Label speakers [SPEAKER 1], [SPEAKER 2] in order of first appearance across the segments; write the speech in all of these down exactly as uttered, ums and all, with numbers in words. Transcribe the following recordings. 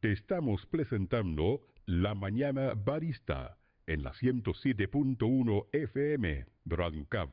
[SPEAKER 1] Te estamos presentando La Mañana Barista en la ciento siete punto uno F M Brancab.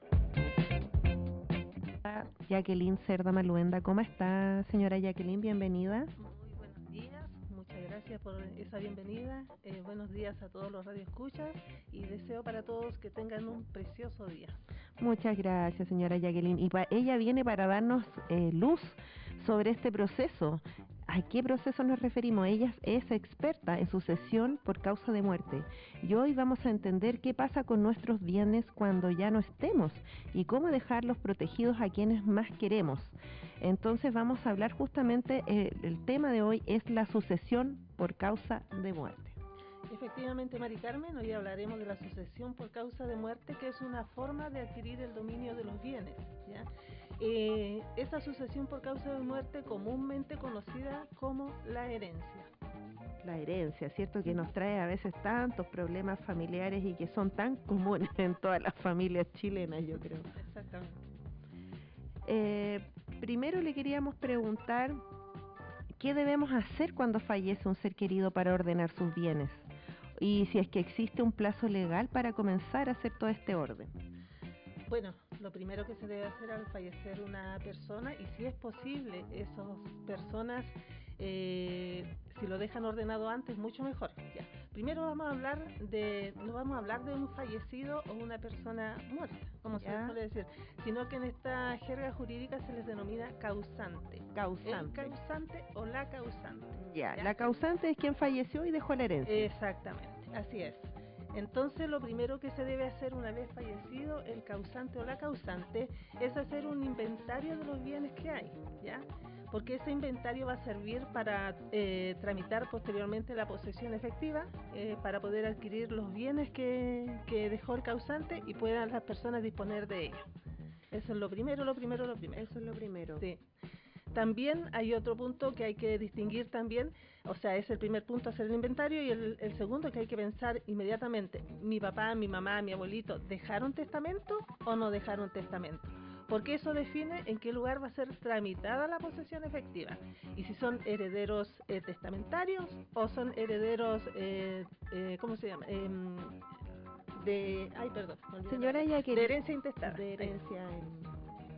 [SPEAKER 2] Jacqueline Cerda Maluenda, ¿cómo está, señora Jacqueline? Bienvenida.
[SPEAKER 3] Muy buenos días, muchas gracias por esa bienvenida. Eh, buenos días a todos los radioescuchas y deseo para todos que tengan un precioso día.
[SPEAKER 2] Muchas gracias, señora Jacqueline. Y pa ella viene para darnos eh, luz sobre este proceso. ¿A qué proceso nos referimos? Ella es experta en sucesión por causa de muerte. Y hoy vamos a entender qué pasa con nuestros bienes cuando ya no estemos y cómo dejarlos protegidos a quienes más queremos. Entonces vamos a hablar justamente, eh, el tema de hoy es la sucesión por causa de muerte.
[SPEAKER 3] Efectivamente, Mari Carmen, hoy hablaremos de la sucesión por causa de muerte, que es una forma de adquirir el dominio de los bienes, ¿ya? Eh, esta sucesión por causa de muerte comúnmente conocida como la herencia.
[SPEAKER 2] La herencia, ¿cierto? Que nos trae a veces tantos problemas familiares y que son tan comunes en todas las familias chilenas, yo creo.
[SPEAKER 3] Exactamente.
[SPEAKER 2] Eh, primero le queríamos preguntar, ¿qué debemos hacer cuando fallece un ser querido para ordenar sus bienes? Y si es que existe un plazo legal para comenzar a hacer todo este orden.
[SPEAKER 3] Bueno, lo primero que se debe hacer al fallecer una persona, y si es posible, esas personas, eh, si lo dejan ordenado antes, mucho mejor. Ya. Primero vamos a hablar de, no vamos a hablar de un fallecido o una persona muerta, como se suele decir, sino que en esta jerga jurídica se les denomina causante.
[SPEAKER 2] Causante.
[SPEAKER 3] El causante o la causante.
[SPEAKER 2] Ya, ¿ya? La causante es quien falleció y dejó la herencia.
[SPEAKER 3] Exactamente, así es. Entonces lo primero que se debe hacer una vez fallecido el causante o la causante es hacer un inventario de los bienes que hay, ¿ya? Porque ese inventario va a servir para eh, tramitar posteriormente la posesión efectiva, eh, para poder adquirir los bienes que, que dejó el causante y puedan las personas disponer de ellos. Eso es lo primero, lo primero, lo primero.
[SPEAKER 2] Eso es lo primero.
[SPEAKER 3] Sí. También hay otro punto que hay que distinguir también, o sea, es el primer punto hacer el inventario y el, el segundo que hay que pensar inmediatamente, mi papá, mi mamá, mi abuelito, ¿dejaron testamento o no dejaron testamento? Porque eso define en qué lugar va a ser tramitada la posesión efectiva y si son herederos eh, testamentarios o son herederos, eh, eh, ¿cómo se llama? Eh, de, ay, perdón,
[SPEAKER 2] señora Jacqueline,
[SPEAKER 3] de herencia intestada.
[SPEAKER 2] De herencia en...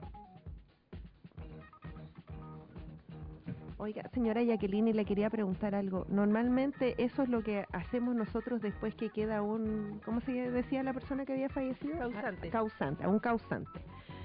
[SPEAKER 2] Oiga, señora Jacqueline, le quería preguntar algo. Normalmente eso es lo que hacemos nosotros después que queda un... ¿Cómo se decía la persona que había fallecido?
[SPEAKER 3] Causante.
[SPEAKER 2] Ah, causante, un causante.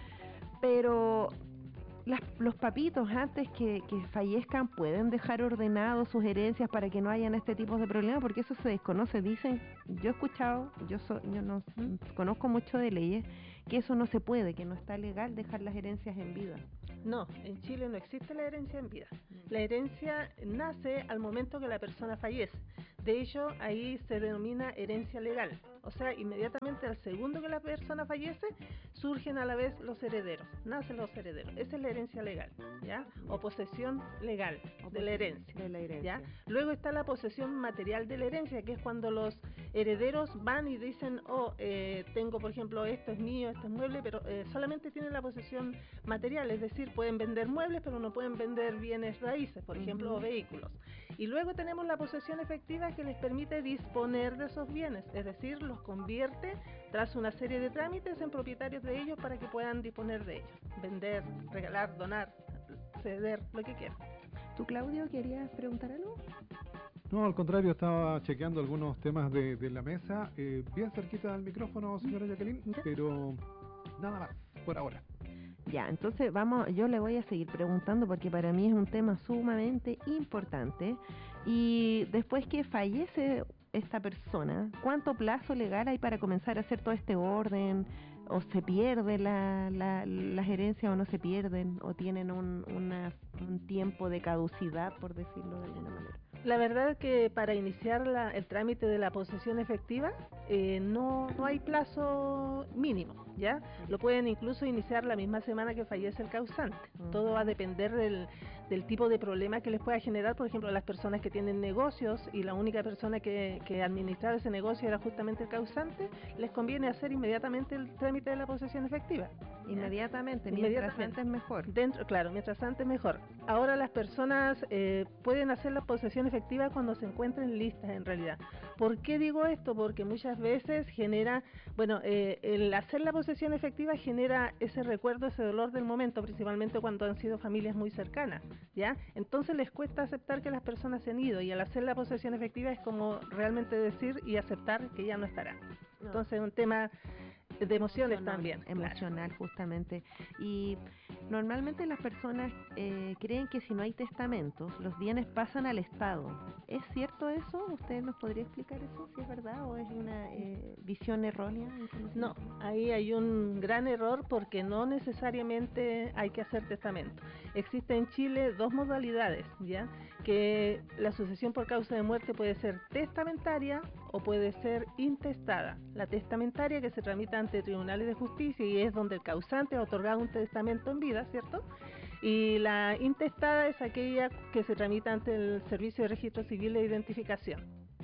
[SPEAKER 2] Pero las, los papitos antes que, que fallezcan pueden dejar ordenados sus herencias para que no hayan este tipo de problemas, porque eso se desconoce. Dicen, yo he escuchado, yo, so, yo no ¿Mm? conozco mucho de leyes, que eso no se puede, que no está legal dejar las herencias en vida.
[SPEAKER 3] No, en Chile no existe la herencia en vida. La herencia nace al momento que la persona fallece. De hecho, ahí se denomina herencia legal. O sea, inmediatamente al segundo que la persona fallece, surgen a la vez los herederos. Nacen los herederos. Esa es la herencia legal, ¿ya? O posesión legal o de la herencia.
[SPEAKER 2] De la herencia.
[SPEAKER 3] ¿Ya? Luego está la posesión material de la herencia, que es cuando los herederos van y dicen, oh, eh, tengo, por ejemplo, esto es mío, esto es mueble, pero eh, solamente tienen la posesión material, es decir, pueden vender muebles, pero no pueden vender bienes raíces, por ejemplo, uh-huh. o vehículos. Y luego tenemos la posesión efectiva que les permite disponer de esos bienes, es decir, los convierte tras una serie de trámites en propietarios de ellos para que puedan disponer de ellos, vender, regalar, donar, ceder, lo que quieran.
[SPEAKER 2] ¿Tú, Claudio, querías preguntar algo?
[SPEAKER 4] No, al contrario, estaba chequeando algunos temas de, de la mesa, eh, bien cerquita del micrófono, señora Jacqueline, pero nada más, por ahora.
[SPEAKER 2] Ya, entonces vamos, yo le voy a seguir preguntando porque para mí es un tema sumamente importante. Y después que fallece esta persona, ¿cuánto plazo legal hay para comenzar a hacer todo este orden? ¿O se pierde la, la, las herencias o no se pierden? ¿O tienen un, una, un tiempo de caducidad, por decirlo de alguna manera?
[SPEAKER 3] La verdad que para iniciar la, el trámite de la posesión efectiva eh, no, no hay plazo mínimo, ¿ya? Lo pueden incluso iniciar la misma semana que fallece el causante. Uh-huh. Todo va a depender del, del tipo de problema que les pueda generar, por ejemplo, las personas que tienen negocios y la única persona que, que administraba ese negocio era justamente el causante, les conviene hacer inmediatamente el trámite de la posesión efectiva.
[SPEAKER 2] Inmediatamente,
[SPEAKER 3] ¿ya?
[SPEAKER 2] mientras
[SPEAKER 3] Inmediatamente.
[SPEAKER 2] antes mejor.
[SPEAKER 3] Dentro, claro, mientras antes mejor. ahora las personas eh, pueden hacer la posesión efectiva cuando se encuentren listas en realidad. ¿Por qué digo esto? Porque muchas veces genera, bueno, eh, el hacer la posesión efectiva genera ese recuerdo, ese dolor del momento, principalmente cuando han sido familias muy cercanas, ¿ya? Entonces les cuesta aceptar que las personas se han ido, y al hacer la posesión efectiva es como realmente decir y aceptar que ya no estarán.
[SPEAKER 2] No.
[SPEAKER 3] Entonces es un tema de emociones
[SPEAKER 2] Emocional,
[SPEAKER 3] también.
[SPEAKER 2] emocional, claro. Justamente. Y normalmente las personas eh, creen que si no hay testamentos, los bienes pasan al Estado. ¿Es cierto eso? ¿Usted nos podría explicar eso? ¿Si es verdad o es una eh, visión errónea?
[SPEAKER 3] No, ahí hay un gran error, porque no necesariamente hay que hacer testamento. Existe en Chile dos modalidades, ¿ya? Que la sucesión por causa de muerte puede ser testamentaria o puede ser intestada. La testamentaria, que se tramita ante tribunales de justicia y es donde el causante ha otorgado un testamento en vida, ¿cierto? Y la intestada es aquella que se tramita ante el Servicio de Registro Civil de Identificación.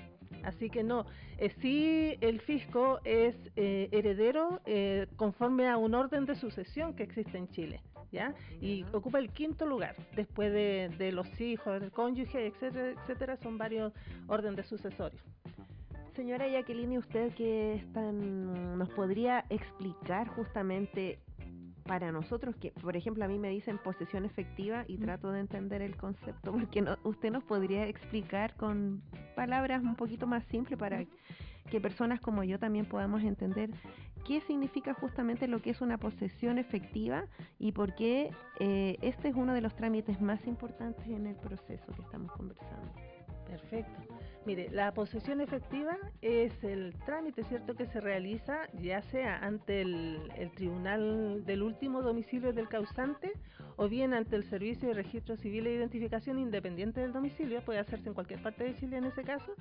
[SPEAKER 3] Así que no, eh, sí el fisco es eh, heredero eh, conforme a un orden de sucesión que existe en Chile, ¿ya? Y uh-huh. ocupa el quinto lugar, después de, de los hijos, del cónyuge, etcétera, etcétera, son varios órdenes de sucesorios.
[SPEAKER 2] Señora Jacqueline, ¿usted qué es tan, nos podría explicar justamente para nosotros, que por ejemplo a mí me dicen posesión efectiva y trato de entender el concepto, porque no, usted nos podría explicar con palabras un poquito más simples para que personas como yo también podamos entender qué significa justamente lo que es una posesión efectiva y por qué eh, este es uno de los trámites más importantes en el proceso que estamos conversando?
[SPEAKER 3] Perfecto. Mire, la posesión efectiva es el trámite, ¿cierto?, que se realiza ya sea ante el, el tribunal del último domicilio del causante o bien ante el Servicio de Registro Civil e Identificación, independiente del domicilio, puede hacerse en cualquier parte de Chile en ese caso.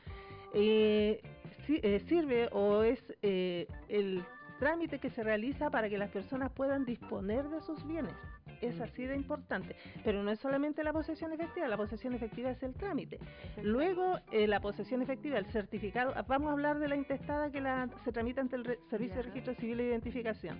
[SPEAKER 3] Eh, si, eh, sirve o es eh, el trámite que se realiza para que las personas puedan disponer de sus bienes. Es así de importante, pero no es solamente la posesión efectiva, la posesión efectiva es el trámite. Luego, eh, la posesión efectiva, el certificado, vamos a hablar de la intestada que la, se tramita ante el Re- Servicio de Registro Civil e Identificación.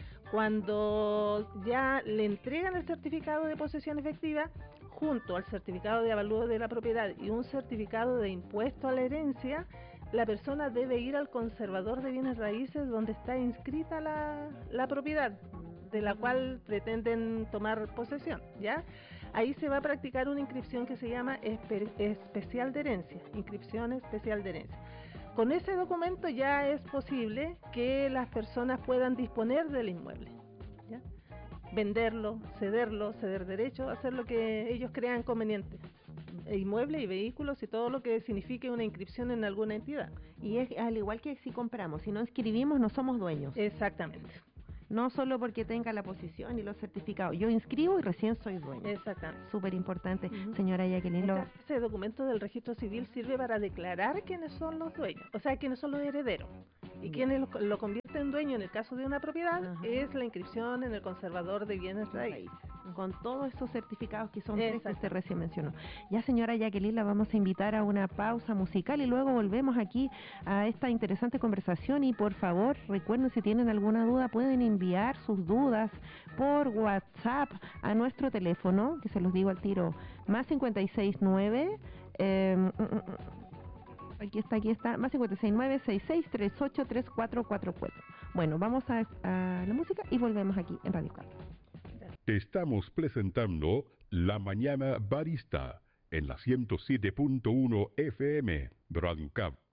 [SPEAKER 3] Cuando ya le entregan el certificado de posesión efectiva, junto al certificado de avalúo de la propiedad y un certificado de impuesto a la herencia, la persona debe ir al conservador de bienes raíces donde está inscrita la, la propiedad de la cual pretenden tomar posesión, ¿ya? Ahí se va a practicar una inscripción que se llama espe- especial de herencia, inscripción especial de herencia. Con ese documento ya es posible que las personas puedan disponer del inmueble, ¿ya? Venderlo, cederlo, ceder derecho, hacer lo que ellos crean conveniente. Inmueble y vehículos y todo lo que signifique una inscripción en alguna entidad.
[SPEAKER 2] Y es al igual que si compramos, si no inscribimos no somos dueños.
[SPEAKER 3] Exactamente.
[SPEAKER 2] No solo porque tenga la posición y los certificados. Yo inscribo y recién soy dueño.
[SPEAKER 3] Exactamente.
[SPEAKER 2] Súper importante.
[SPEAKER 3] Uh-huh.
[SPEAKER 2] Señora Jacqueline. Lo...
[SPEAKER 3] Ese documento del registro civil sirve para declarar quiénes son los dueños, o sea, quiénes son los herederos. Y quienes lo, lo convierten en dueño en el caso de una propiedad, uh-huh, es la inscripción en el conservador de bienes raíces.
[SPEAKER 2] Con todos esos certificados que son tres que usted recién mencionó. Ya, señora Jacqueline, la vamos a invitar a una pausa musical y luego volvemos aquí a esta interesante conversación. Y por favor, recuerden, si tienen alguna duda, pueden enviar sus dudas por WhatsApp a nuestro teléfono, que se los digo al tiro, más cincuenta y seis nueve, eh, aquí está, aquí está, más cincuenta y seis nueve, sesenta y seis treinta y ocho, treinta y cuatro cuarenta y cuatro. Bueno, vamos a, a la música y volvemos aquí en Radio Carlos.
[SPEAKER 1] Te estamos presentando La Mañana Barista en la ciento siete punto uno F M, Radio Cap.